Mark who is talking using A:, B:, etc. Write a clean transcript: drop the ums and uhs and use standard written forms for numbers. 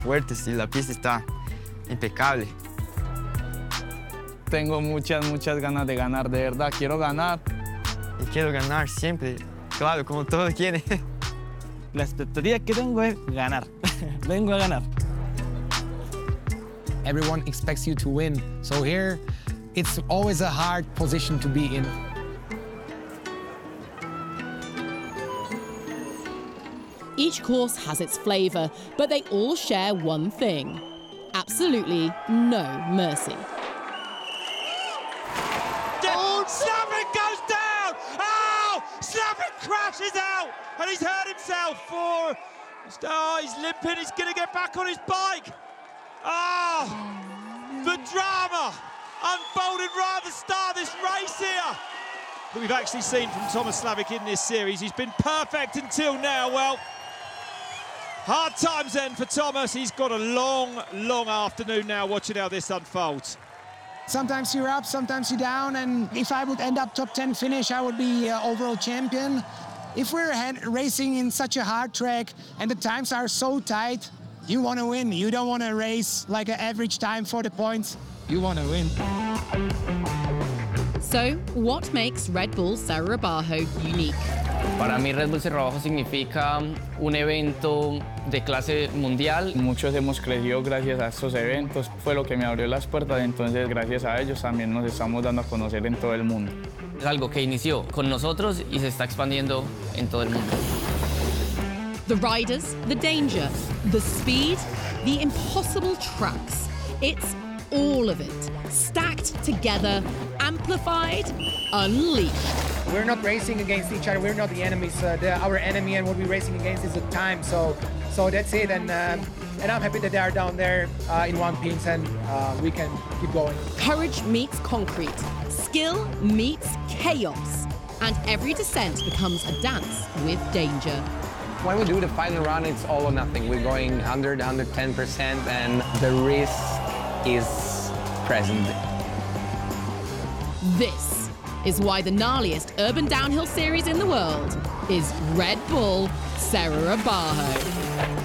A: fuertes y la pista está impecable.
B: Tengo muchas ganas de ganar, de verdad, quiero ganar.
A: Y quiero ganar siempre, claro, como todos quieren.
B: La expectativa que tengo es ganar. Vengo a ganar.
C: Everyone expects you to win, so here it's always a hard position to be in.
D: Each course has its flavour, but they all share one thing: absolutely no mercy.
E: Slavik goes down! Oh! Slavik crashes out! And he's hurt himself for... Oh, he's limping, he's going to get back on his bike! Oh! The drama unfolded right at the start of this race here! That we've actually seen from Tomáš Slavik in this series. He's been perfect until now. Well, hard times then for Thomas. He's got a long afternoon now watching how this unfolds.
C: Sometimes you're up, sometimes you're down, and if I would end up top 10 finish, I would be overall champion. If we're racing in such a hard track and the times are so tight, you want to win. You don't want to race like an average time for the points. You want to win.
D: So, what makes Red Bull Cerro Bajo unique?
F: Para mí Red Bull Cerro Bajo significa un evento de clase mundial.
B: Muchos hemos crecido gracias a estos eventos, fue lo que me abrió las puertas, entonces gracias a ellos también nos estamos dando a conocer en todo el mundo.
F: Es algo que inició con nosotros y se está expandiendo en todo el mundo.
D: The riders, the danger, the speed, the impossible tracks. It's all of it, stacked together, amplified, unleashed.
C: We're not racing against each other. We're not the enemies. Our enemy and what we're racing against is the time. So that's it. And I'm happy that they are down there in one piece and we can keep going.
D: Courage meets concrete, skill meets chaos, and every descent becomes a dance with danger.
G: When we do the final run, it's all or nothing. We're going 110%, and the risk is present.
D: This is why the gnarliest urban downhill series in the world is Red Bull Cerro Bajo.